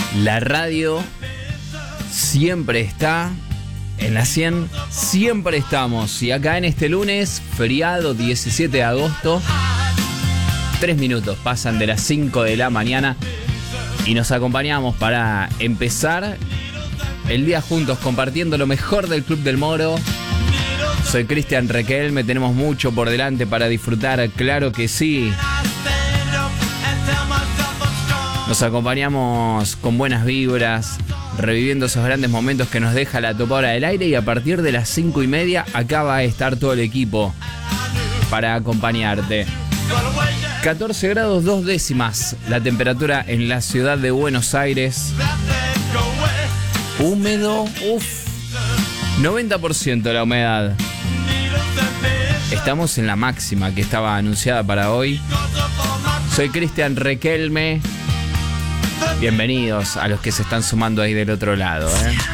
La radio siempre está en la 100, siempre estamos. Y acá en este lunes, feriado 17 de agosto, 3 minutos pasan de las 5 de la mañana y nos acompañamos para empezar el día juntos compartiendo lo mejor del Club del Moro. Soy Cristian Requelme, tenemos mucho por delante para disfrutar, claro que sí. Nos acompañamos con buenas vibras, reviviendo esos grandes momentos que nos deja la topadora del aire, y a partir de las 5:30 acá va a estar todo el equipo para acompañarte. 14 grados 2 décimas la temperatura en la ciudad de Buenos Aires. Húmedo, 90% la humedad. Estamos en la máxima que estaba anunciada para hoy. Soy Cristian Requelme. Bienvenidos a los que se están sumando ahí del otro lado,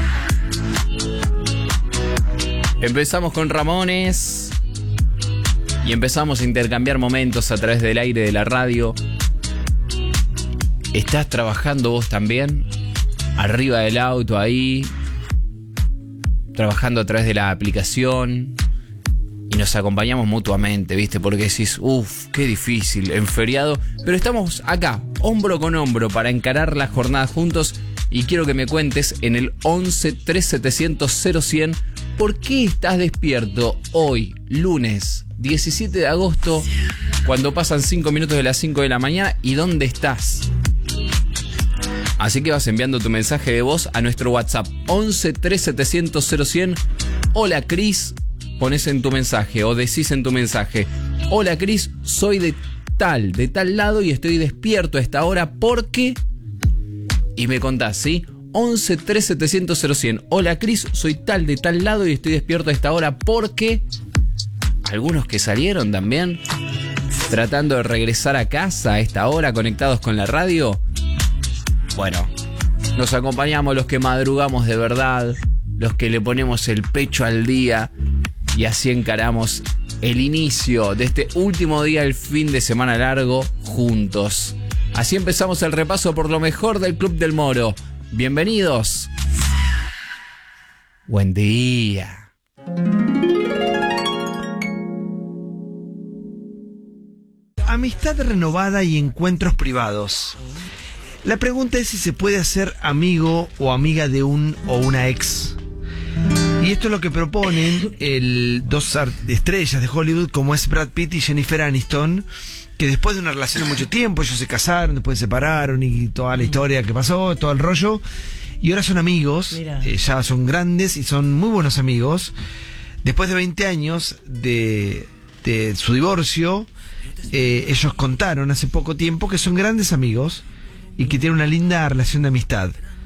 Empezamos con Ramones y empezamos a intercambiar momentos a través del aire de la radio. ¿Estás trabajando vos también? Arriba del auto ahí, trabajando a través de la aplicación, y nos acompañamos mutuamente, ¿viste? Porque decís, qué difícil, en feriado, pero estamos acá, hombro con hombro, para encarar la jornada juntos. Y quiero que me cuentes en el 11 3700 0100 por qué estás despierto hoy, lunes 17 de agosto, cuando pasan 5 minutos de las 5 de la mañana, y dónde estás. Así que vas enviando tu mensaje de voz a nuestro WhatsApp 11 3700 0100. Hola Cris, pones en tu mensaje o decís en tu mensaje: hola Cris, soy de tal lado y estoy despierto a esta hora porque... Y me contás, ¿sí? 11 3700 0100. Hola Cris, soy de tal lado y estoy despierto a esta hora porque... Algunos que salieron también, tratando de regresar a casa a esta hora, conectados con la radio. Bueno, nos acompañamos los que madrugamos de verdad, los que le ponemos el pecho al día, y así encaramos el inicio de este último día del fin de semana largo juntos. Así empezamos el repaso por lo mejor del Club del Moro. Bienvenidos. Buen día. Amistad renovada y encuentros privados. La pregunta es si se puede hacer amigo o amiga de un o una ex. Y esto es lo que proponen dos estrellas de Hollywood, como es Brad Pitt y Jennifer Aniston, que después de una relación de mucho tiempo, ellos se casaron, después se separaron y toda la historia que pasó, todo el rollo, y ahora son amigos. Ya son grandes y son muy buenos amigos. Después de 20 años de su divorcio, ellos contaron hace poco tiempo que son grandes amigos y que tienen una linda relación de amistad.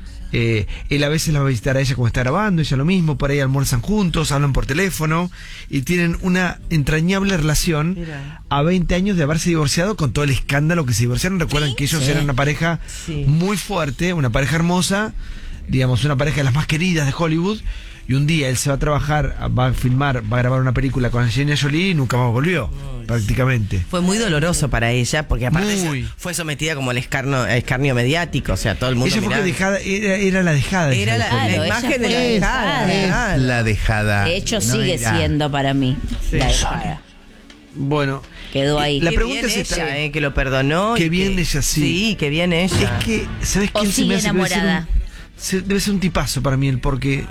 Él a veces la va a visitar a ella cuando está grabando, ella lo mismo, por ahí almuerzan juntos, hablan por teléfono y tienen una entrañable relación. A 20 años de haberse divorciado, con todo el escándalo que se divorciaron. Recuerdan que ellos eran una pareja muy fuerte, una pareja hermosa, digamos, una pareja de las más queridas de Hollywood. Y un día él se va a trabajar, va a filmar, va a grabar una película con Angelina Jolie y nunca más volvió, prácticamente. Fue muy doloroso para ella, porque aparte ella fue sometida como al escarnio mediático, o sea, todo el mundo ella fue dejada, era la dejada. Era la imagen de la dejada. Es la dejada. De hecho, sigue siendo para mí la dejada. Bueno, quedó ahí. La pregunta es ella, que lo perdonó. Qué bien ella, sí. Sí, qué bien ella. Es que, ¿sabes quién se me hace enamorada? Debe ser un tipazo para mí, porque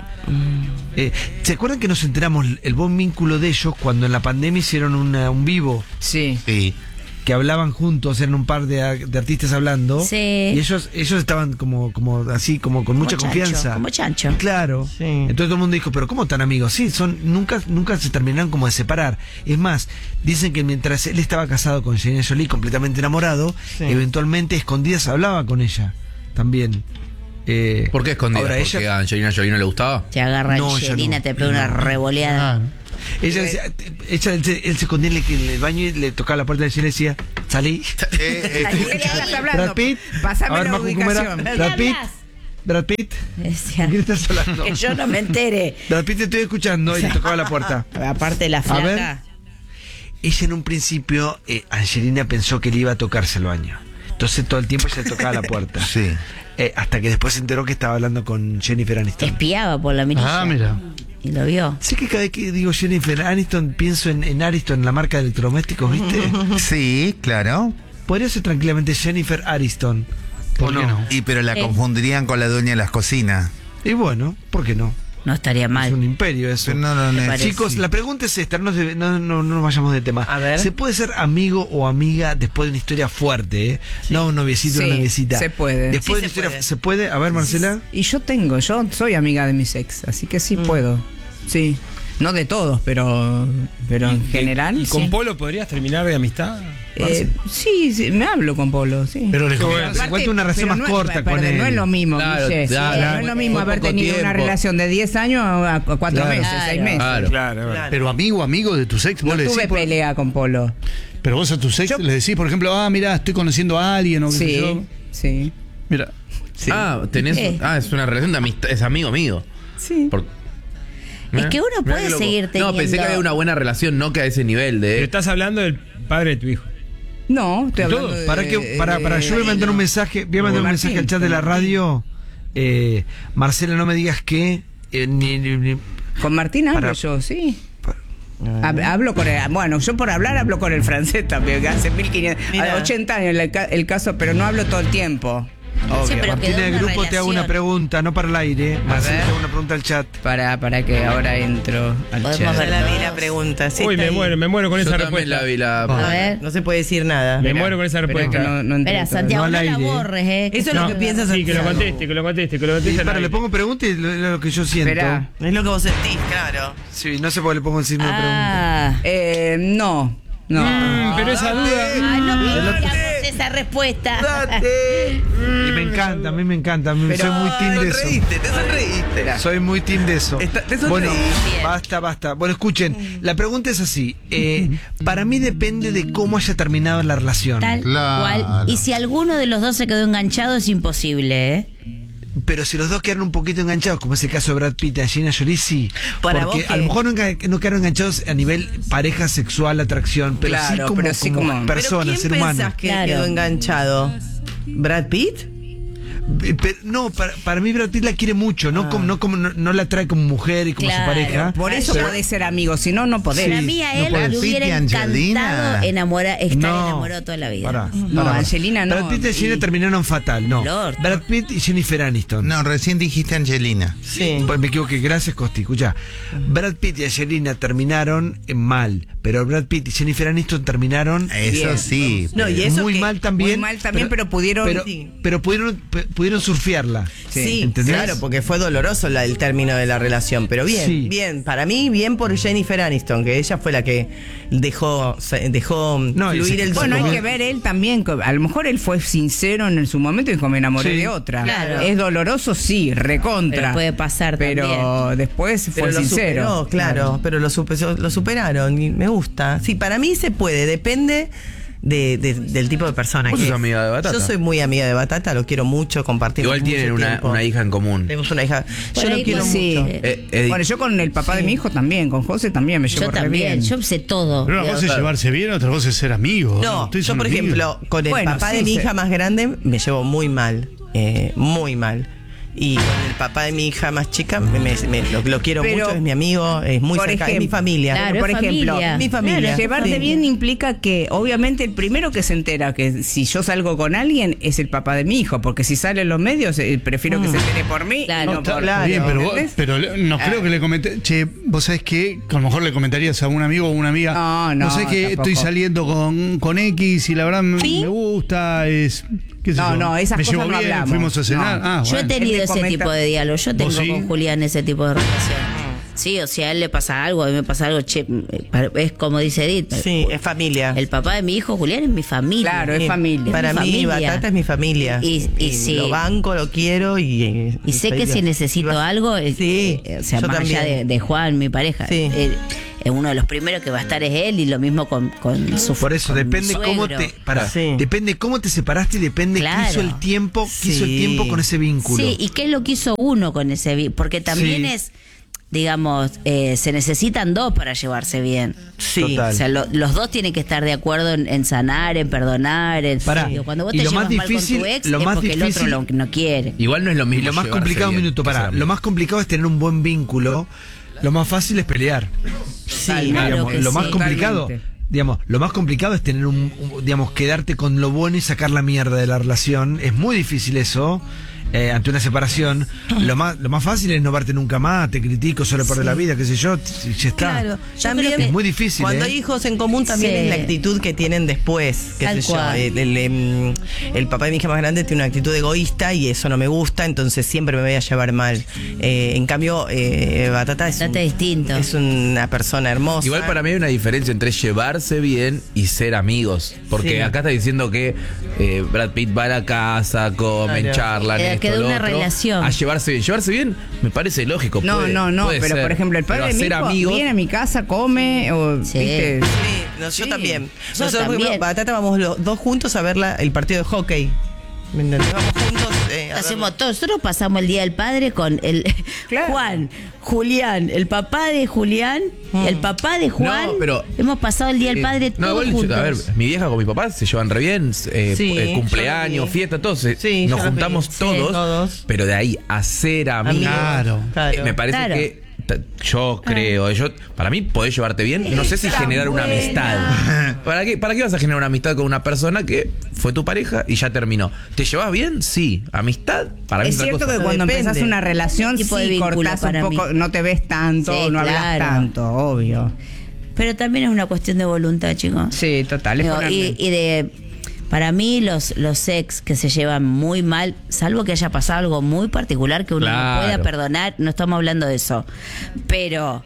¿se acuerdan que nos enteramos el buen vínculo de ellos cuando en la pandemia hicieron un vivo? Sí. Que hablaban juntos, eran un par de artistas hablando. Sí. Y ellos estaban como así, como con mucha confianza. Como chancho. Claro. Sí. Entonces todo el mundo dijo, pero ¿cómo tan amigos? Sí, nunca se terminaron como de separar. Es más, dicen que mientras él estaba casado con Angelina Jolie, completamente enamorado, eventualmente escondidas hablaba con ella también. ¿Por qué escondida? Ahora ¿Porque a Angelina Jolie no le gustaba? Te agarra No, Angelina, no. te pega una revoleada. Ella decía, él se escondía en el baño y le tocaba la puerta de Angelina y decía, salí. Brad Pitt. Pásame A ver, la Macu, ¿cómo era? ubicación. Brad Pitt. Decía, ¿De quién estás hablando? que yo no me entere. Brad Pitt, te estoy escuchando, y le tocaba la puerta. Aparte de la A ver. flaca. Ella en un principio, Angelina pensó que le iba a tocarse el baño. Entonces todo el tiempo ella le tocaba la puerta. Sí. hasta que después se enteró que estaba hablando con Jennifer Aniston. Espiaba por la mirilla. Mira. Y lo vio. Sé que cada vez que digo Jennifer Aniston pienso en Ariston, la marca de electrodomésticos, ¿viste? Sí, claro. Podría ser tranquilamente Jennifer Aniston. ¿Por ¿O qué no? Y pero la confundirían con la dueña de las cocinas. Y bueno, ¿por qué no? No estaría Es un mal. imperio eso. Pero no, Me parece. Chicos, la pregunta es esta, no nos vayamos de tema. A ver. ¿Se puede ser amigo o amiga después de una historia fuerte? No un noviecito o Sí, una noviecita. se puede. Después Sí, de una se historia, puede. ¿se puede? A ver, Marcela. Y yo soy amiga de mis ex, así que sí puedo. Sí. No de todos, pero en general. ¿Y con sí. Polo podrías terminar de amistad? Marce? Sí, me hablo con Polo, sí. Pero le Cuenta una relación pero más no, corta perdón, con él. no es lo mismo, Claro, Guille. claro. No es lo mismo Fue haber poco tenido una tiempo. relación de 10 años a 4 Claro. meses, 6 meses. Claro. Claro. Pero amigo de tu ex, vos No le decís. tuve pelea con Polo. Pero vos a tu ex le decís, por ejemplo, mira, estoy conociendo a alguien o qué sé yo. Sí. Mira. Tenés. ¿Qué? Es una relación de amistad, es amigo mío. Sí. Es que uno Mirá puede qué loco. seguir teniendo. No, pensé que había una buena relación, no que a ese nivel Pero de. estás hablando del padre de tu hijo. No, estoy hablando Todos. de... Para yo voy a mandar un mensaje, voy a mandar un mensaje al chat de la radio. Marcela, no me digas que Con Martín hablo Para- yo, sí. Hablo con él. Bueno, yo por hablar hablo con el francés también, que hace 1500, Mira. 80 años el caso, pero no hablo todo el tiempo. Sí, pero Martina quedó del una grupo te hago una relación. pregunta, no para el aire. Marcela, te hago una pregunta al chat. Para que ahora entro al Podemos chat. ver Ya la vi todos. la pregunta. Sí, Uy, está me ahí. muero con Yo esa también respuesta. la vi la. A ver. No se puede decir nada. Me muero con esa Espera respuesta. que no entré Espera, todo. Santiago, No no, al la aire. borres, Eso es lo que piensas. Sí, que lo Santiago. conteste, Y al para, le aire. pongo pregunta y lo que yo siento. Espera. Es lo que vos sentís, claro. Sí, no sé por qué le pongo el signo de pregunta. Ah. No. Pero esa duda. Ay, no queríamos esa respuesta. Y me encanta, a mí me encanta. Soy muy team de eso. Te sonreíste. Soy muy team de eso. Te sonreí. Bueno, Bien. basta. Bueno, escuchen, la pregunta es así. Para mí depende de cómo haya terminado la relación. Tal Claro. cual. Y si alguno de los dos se quedó enganchado, es imposible, ¿eh? Pero si los dos quedaron un poquito enganchados, como es el caso de Brad Pitt y Angelina Jolie, sí. Para Porque vos a lo que- mejor no quedaron enganchados a nivel pareja sexual, atracción, pero Claro, sí como, pero sí como- persona, ¿Pero ser quién humano. pensás que Claro. quedó enganchado? ¿Brad Pitt? Pero, no, para mí Brad Pitt la quiere mucho, no la trae como mujer y como Claro, su pareja. Por eso Pero- podés ser amigo, si no, no podés. Para mí a él podés. le hubiera Pitt y Angelina. encantado estar No. enamorado toda la vida. Pará, No, pará. Angelina no. Brad Pitt y Angelina Y- terminaron fatal, no. Lord. Brad Pitt y Jennifer Aniston. No, recién dijiste Angelina. Sí. Pues me equivoqué, gracias Costi. Escucha, Brad Pitt y Angelina terminaron mal, pero Brad Pitt y Jennifer Aniston terminaron Eso Bien. sí. No, y eso muy que- mal también. muy mal también, pero pudieron- pero pudieron surfearla. Sí, ¿entendés? claro, porque fue doloroso el término de la relación, pero bien, Sí. bien, para mí bien por Jennifer Aniston, que ella fue la que dejó No, y fluir se- el Bueno, hay Como- que ver él también. A lo mejor él fue sincero en su momento y dijo, me enamoré Sí. de otra. Claro. Es doloroso, sí, recontra. Pero puede pasar Pero también. después Pero fue lo sincero. superó, claro, pero lo superaron y me gusta. Sí, para mí se puede, depende del tipo de persona Vos que sos es. amiga de Batata. Yo soy muy amiga de Batata, lo quiero mucho, compartimos Igual tienen mucho una, tiempo. una hija en común. Tenemos una hija. Por Yo ahí lo quiero sí. mucho. Edith. Bueno, yo con el papá de mi hijo también, con José también me llevo Yo re también, bien. yo sé todo. Pero una cosa es llevarse bien, otra cosa es ser amigo. No, Ustedes yo son por amigos. ejemplo, con el Bueno, papá sí, de mi sí. hija más grande me llevo muy mal, muy mal. Y con el papá de mi hija más chica lo quiero Pero, mucho, es mi amigo, es muy por cercano, es mi ejemplo, familia. Claro, por es ejemplo, familia. mi familia. Claro, Llevarte Sí. bien implica que, obviamente, el primero que se entera que si yo salgo con alguien es el papá de mi hijo, porque si sale en los medios, prefiero que se entere por mí. Claro. y No, no por está bien, pero, ¿entendés? no creo que le comenté. Che, vos sabés que a lo mejor le comentarías a un amigo o una amiga. No, Vos sabés que tampoco. estoy saliendo con X y la verdad me gusta. ¿Qué sé No, yo? no, esas me cosas llevo no bien, hablamos. fuimos a cenar. No. Yo he Bueno. tenido Él me ese comenta- tipo de diálogo. Yo tengo ¿Vos sí? con Julián ese tipo de relación. Sí, o sea, a él le pasa algo, a mí me pasa algo. Che, es como dice Edith. Sí, es familia. El papá de mi hijo, Julián, es mi familia. Claro, es familia. Para mi mí, familia. Batata es mi familia. Y sí. Lo banco, lo quiero y sé que si necesito algo, sí, o sea, yo más allá también. de Juan, mi pareja, Sí. uno de los primeros que va a estar es él y lo mismo con su Por eso, con depende mi cómo suegro. Sí. depende cómo te separaste y depende Claro. qué hizo el tiempo, Sí. con ese vínculo. Sí, y qué es lo que hizo uno con ese porque también Sí. es digamos, se necesitan dos para llevarse bien. Sí. Total. O sea, los dos tienen que estar de acuerdo en sanar, en perdonar. Pará. Digo, cuando vos Y te lo llevas más mal difícil- con tu ex lo es más porque el otro difícil- no quiere. Igual no es lo Y mismo. lo más llevarse complicado, bien un minuto, que ser pará. amigo. Lo más complicado es tener un buen vínculo. Lo más fácil es pelear. Sí, Claro Digamos, que lo más sí. complicado, Totalmente. digamos, lo más complicado es tener digamos, quedarte con lo bueno y sacar la mierda de la relación. Es muy difícil eso. Ante una separación, lo más fácil es no verte nunca más, te critico, solo por la vida, qué sé yo, y ya está. Claro, Yo también creo que es muy difícil. Cuando hay hijos en común también Sí. es la actitud que tienen después. Qué Tal sé yo, cual. el papá de mi hija más grande tiene una actitud egoísta y eso no me gusta, entonces siempre me voy a llevar mal. En cambio, Batata es, Batata es distinto. es una persona hermosa. Igual para mí hay una diferencia entre llevarse bien y ser amigos. Porque Sí. acá está diciendo que Brad Pitt va a la casa, comen, Claro. charlan, esto, Que de lo una otro. relación. A llevarse bien. Llevarse bien me parece lógico. No, puede pero ser. por ejemplo, el Pero padre de mi hacer hijo amigos, viene a mi casa, come, o, Sí. ¿viste? Sí, yo Sí. también. Yo Nosotros, por ejemplo, también. Batata vamos los dos juntos a ver el partido de hockey. ¿Me entendés? Vamos juntos a Hacemos todo. Nosotros pasamos el Día del Padre con el Claro. Juan, Julián, el papá de Julián, el papá de Juan. No, pero- hemos pasado el Día del Padre no, todos igual, juntos. a ver, mi vieja con mi papá se llevan re bien, Sí, cumpleaños, yo lo vi. fiesta, todos. Sí, nos yo lo vi. juntamos Sí, todos, todos. pero de ahí a ser amigos. Claro. Claro. Me parece Claro. que yo creo, para mí podés llevarte bien, no sé si Está generar una buena. amistad. ¿Para qué vas a generar una amistad con una persona que fue tu pareja y ya terminó? ¿Te llevas bien? Sí. Amistad, para mí Es es otra cierto cosa. que cuando Depende. empezás una relación, Tipo de sí, vínculo cortás un para poco, mí. no te ves tanto, Sí, no hablas claro. tanto, obvio. Pero también es una cuestión de voluntad, chicos. Sí, total. Es Digo, ponerle. y de para mí los ex que se llevan muy mal, salvo que haya pasado algo muy particular que uno Claro. no pueda perdonar, no estamos hablando de eso. Pero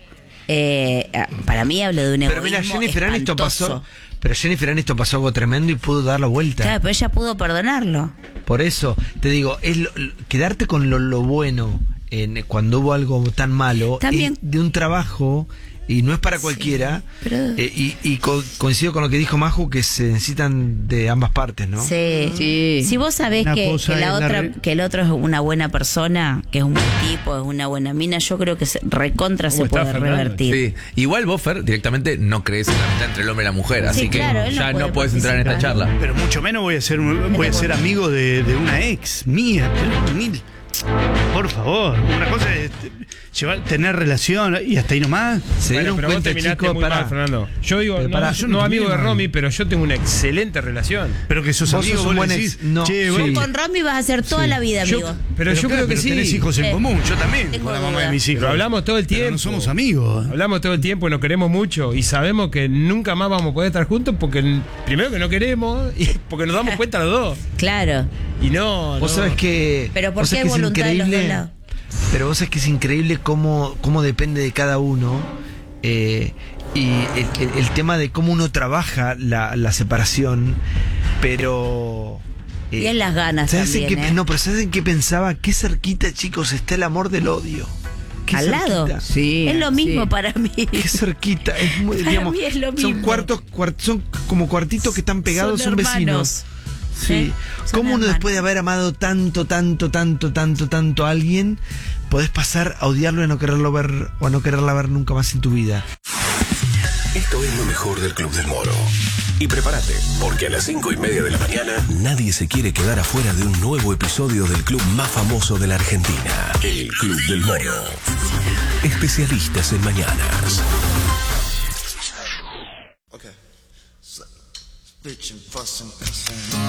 para mí hablo de un Pero mira, egoísmo Jennifer Aniston espantoso. pasó algo tremendo y pudo dar la vuelta. Claro, pero ella pudo perdonarlo. Por eso te digo, quedarte con lo bueno cuando hubo algo tan malo También- es de un trabajo y no es para cualquiera. pero- Coincido con lo que dijo Maju, que se necesitan de ambas partes, ¿no? Sí. Sí. Si vos sabés Una que cosa la es la otra, re- que el otro es una buena persona, que es un buen tipo, es una buena mina, yo creo que recontra se ¿Cómo está, puede Fernando? revertir. Sí. Igual vos, Fer, directamente no crees en la amistad entre el hombre y la mujer, así que claro, él no ya puede no puedes entrar en esta participar. charla. Pero mucho menos voy a ser amigo de una ex mía. Pero por favor, una cosa es tener relación y hasta ahí nomás. Se Bueno, dieron pero vos cuenta, terminaste chicos, muy mal, Fernando. Yo digo, Pero no, pará, yo yo no no amigo de terminé mal. Romy, pero yo tengo una excelente relación. Pero que sos Vos amigo, sos vos un le buen decís, ex. No, che, sí. vos- Con Romy vas a hacer toda la vida, amigo. Pero yo creo que pero sí. tenés hijos en Sí. común, yo también, Tengo con la mamá duda. de mis hijos. Pero hablamos todo el Pero tiempo. no somos amigos. Hablamos todo el tiempo y nos queremos mucho y sabemos que nunca más vamos a poder estar juntos porque primero que no queremos y porque nos damos cuenta los dos. Claro. Y no. Vos no. sabés que. Pero ¿por vos qué sabés que es voluntad de los dos lados? Pero vos sabés que es increíble cómo depende de cada uno. Y el tema de cómo uno trabaja la separación. Pero. Y en las ganas ¿sabes en también, qué, ¿eh? No, pero ¿sabes en qué pensaba? Qué cerquita, chicos, está el amor del odio. Qué Al lado. cerquita. Sí, Es lo mismo sí. para mí. Qué cerquita. Es muy, Para digamos, mí es lo son mismo. son como cuartitos que están pegados, son vecinos. hermanos. Sí. Son ¿Cómo uno hermanos. después de haber amado tanto a alguien, podés pasar a odiarlo y a no quererlo ver o a no quererla ver nunca más en tu vida? Esto es lo mejor del Club del Moro. Y prepárate, porque a las 5:30 de la mañana nadie se quiere quedar afuera de un nuevo episodio del club más famoso de la Argentina, el Club del Moro. Especialistas en mañanas. Bitchin', fussin', cussin'.